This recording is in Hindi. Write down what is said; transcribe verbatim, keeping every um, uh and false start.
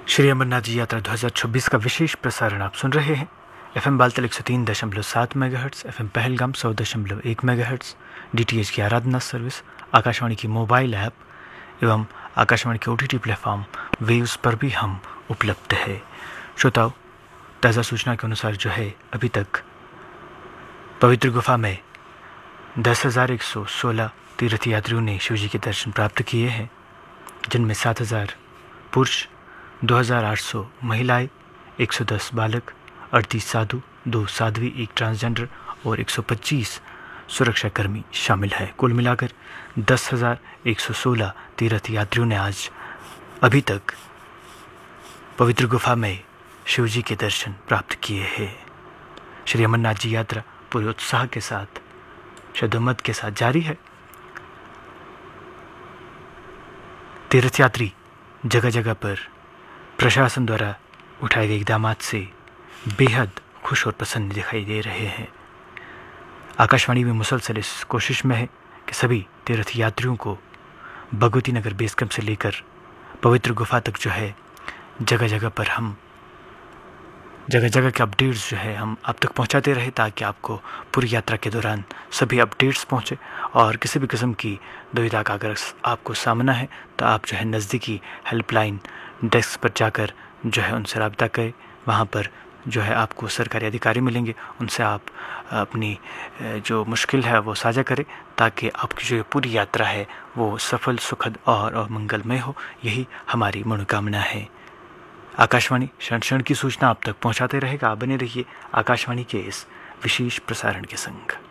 श्री अमरनाथ जी यात्रा दो हज़ार छब्बीस का विशेष प्रसारण आप सुन रहे हैं। एफएम बालतल एक सौ तीन दशमलव सात मेगाहर्ट्ज़, एफएम पहलगाम सौ दशमलव एक मेगाहर्ट्ज़, डीटीएच की आराधना सर्विस, आकाशवाणी की मोबाइल ऐप एवं आकाशवाणी के ओटीटी प्लेटफॉर्म वेव्स पर भी हम उपलब्ध है। श्रोताओं, ताज़ा सूचना के अनुसार जो है अभी तक पवित्र गुफा में दस हज़ार एक सौ सोलह तीर्थयात्रियों ने शिवजी के दर्शन प्राप्त किए हैं, जिनमें सात हज़ार पुरुष, दो हज़ार आठ सौ महिलाएं, एक सौ दस बालक, अड़तीस साधु, दो साध्वी, एक ट्रांसजेंडर और एक सौ पच्चीस सुरक्षाकर्मी शामिल है। कुल मिलाकर दस हज़ार एक सौ सोलह तीर्थयात्रियों ने आज अभी तक पवित्र गुफा में शिवजी के दर्शन प्राप्त किए हैं। श्री अमरनाथ जी यात्रा पूरे उत्साह के साथ, श्रद्धामत के साथ जारी है। तीर्थयात्री जगह जगह पर प्रशासन द्वारा उठाए गए इकदाम से बेहद खुश और प्रसन्न दिखाई दे रहे हैं। आकाशवाणी भी मुसलसल इस कोशिश में है कि सभी तीर्थयात्रियों को भगवती नगर बेस कैंप से लेकर पवित्र गुफा तक जो है जगह जगह पर हम जगह जगह के अपडेट्स जो है हम आप तक पहुंचाते रहे, ताकि आपको पूरी यात्रा के दौरान सभी अपडेट्स पहुंचे। और किसी भी किस्म की दुविधा का अगर आपको सामना है तो आप जो है नज़दीकी हेल्पलाइन डेस्क पर जाकर जो है उनसे रब्ता करें। वहाँ पर जो है आपको सरकारी अधिकारी मिलेंगे, उनसे आप अपनी जो मुश्किल है वो साझा करें, ताकि आपकी जो पूरी यात्रा है वो सफल, सुखद और, और मंगलमय हो। यही हमारी मनोकामना है। आकाशवाणी क्षण क्षण की सूचना आप तक पहुंचाते रहेगा। आप बने रहिए आकाशवाणी के इस विशेष प्रसारण के संग।